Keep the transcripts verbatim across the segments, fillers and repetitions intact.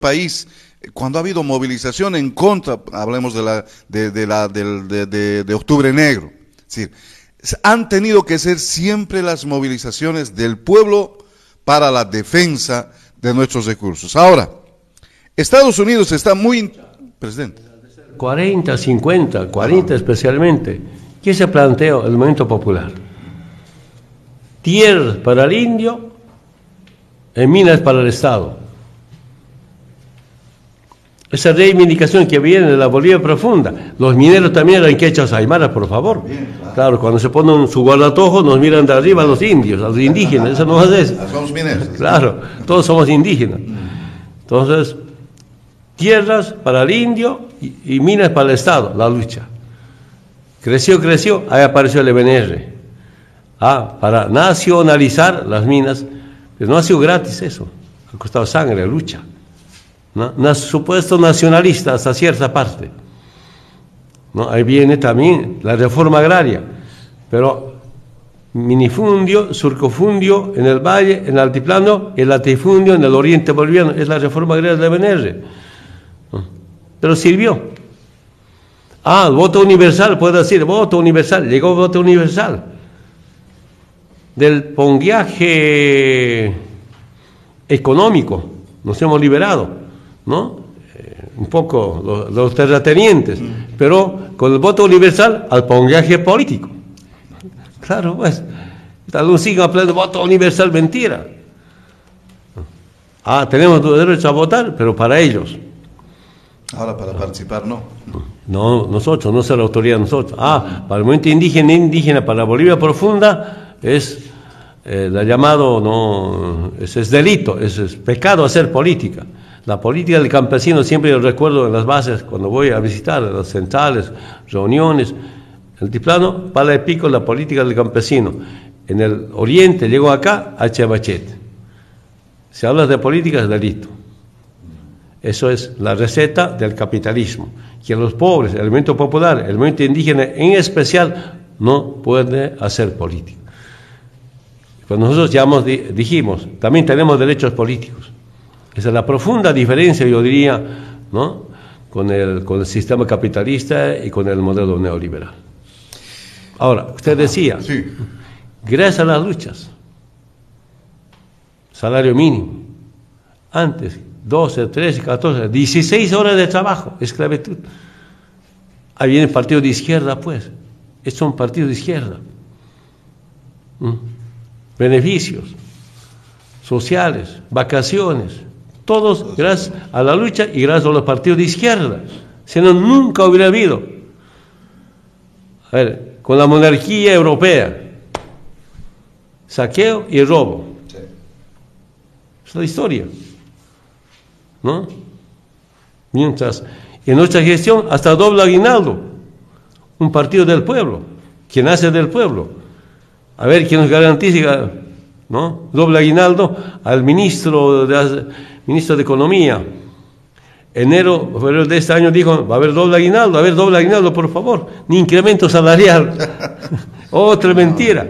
país, cuando ha habido movilización en contra, hablemos de la de, de la del, de, de, de Octubre Negro, es decir, han tenido que ser siempre las movilizaciones del pueblo para la defensa de nuestros recursos. Ahora, Estados Unidos está muy... Presidente. cuarenta, cincuenta, cuarenta especialmente. ¿Qué se planteó el movimiento popular? Tierras para el indio, en minas para el Estado. Esa reivindicación que viene de la Bolivia profunda. Los mineros también eran quechas aymaras, por favor. Bien, claro. Claro, cuando se ponen su guardatojo nos miran de arriba a los indios, a los indígenas. Eso no es eso. Somos mineros. Claro, todos somos indígenas. Entonces, tierras para el indio y, y minas para el Estado, la lucha. Creció, creció, ahí apareció el E B N R. Ah, para nacionalizar las minas. Pero no ha sido gratis eso. Ha costado sangre, lucha. ¿No? Un supuesto nacionalista hasta cierta parte, ¿no? Ahí viene también la reforma agraria, pero minifundio, surcofundio en el valle, en el altiplano, el latifundio en el oriente boliviano, es la reforma agraria del E B N R, ¿no? Pero sirvió. Ah, el voto universal, puedo decir, voto universal, llegó el voto universal. Del ponguiaje económico nos hemos liberado, ¿no? Eh, un poco los, los terratenientes, pero con el voto universal al ponguiaje político. Claro, pues, algunos siguen hablando de voto universal, mentira. Ah, tenemos derecho a votar, pero para ellos. Ahora para participar no. No, nosotros, no ser la autoridad nosotros. Ah, para el movimiento indígena, indígena, para la Bolivia profunda, es eh, la llamado, no, es, es delito, es, es pecado hacer política. La política del campesino siempre yo recuerdo en las bases, cuando voy a visitar las centrales, reuniones, el altiplano, pala de pico, la política del campesino. En el oriente, llego acá, a Chabachet. Si hablas de política es delito. Eso es la receta del capitalismo. Que los pobres, el movimiento popular, el movimiento indígena en especial, no puede hacer política. Cuando nosotros llamamos, dijimos, también tenemos derechos políticos. Esa es la profunda diferencia, yo diría, ¿no? con, el, con el sistema capitalista y con el modelo neoliberal. Ahora, usted decía, sí. Gracias a las luchas, salario mínimo, antes, doce, trece, catorce, dieciséis horas de trabajo, esclavitud. Ahí viene el partido de izquierda, pues. Es un partido de izquierda. ¿Mm? Beneficios sociales, vacaciones, todos gracias a la lucha y gracias a los partidos de izquierda. Si no, nunca hubiera habido. A ver, con la monarquía europea, saqueo y robo. Sí. Es la historia, ¿no? Mientras, en nuestra gestión, hasta doble aguinaldo, un partido del pueblo, que nace del pueblo. A ver, quién nos garantiza, ¿no? Doble aguinaldo al ministro de, ministro de Economía. Enero, febrero de este año dijo, va a haber doble aguinaldo, va a haber doble aguinaldo, por favor, ni incremento salarial. Otra mentira.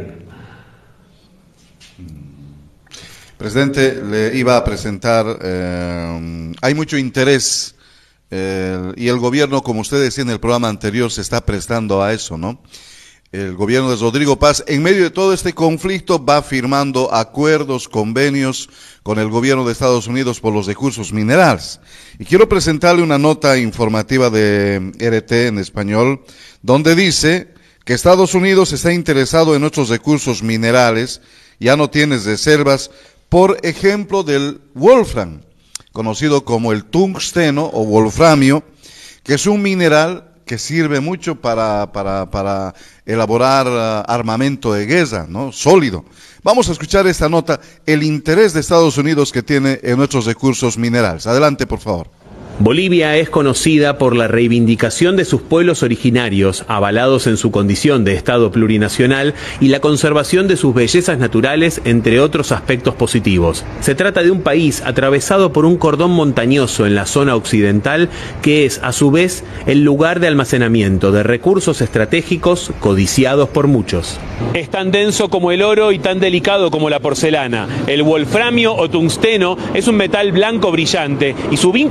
Presidente, le iba a presentar, eh, hay mucho interés eh, y el gobierno, como usted decía en el programa anterior, se está prestando a eso, ¿no? El gobierno de Rodrigo Paz, en medio de todo este conflicto, va firmando acuerdos, convenios con el gobierno de Estados Unidos por los recursos minerales. Y quiero presentarle una nota informativa de R T en español, donde dice que Estados Unidos está interesado en nuestros recursos minerales, ya no tiene reservas, por ejemplo, del wolfram, conocido como el tungsteno o wolframio, que es un mineral que sirve mucho para, para, para elaborar uh, armamento de guerra, ¿no? Sólido. Vamos a escuchar esta nota, el interés de Estados Unidos que tiene en nuestros recursos minerales. Adelante, por favor. Bolivia es conocida por la reivindicación de sus pueblos originarios, avalados en su condición de Estado plurinacional, y la conservación de sus bellezas naturales, entre otros aspectos positivos. Se trata de un país atravesado por un cordón montañoso en la zona occidental, que es, a su vez, el lugar de almacenamiento de recursos estratégicos codiciados por muchos. Es tan denso como el oro y tan delicado como la porcelana. El wolframio o tungsteno es un metal blanco brillante y su vínculo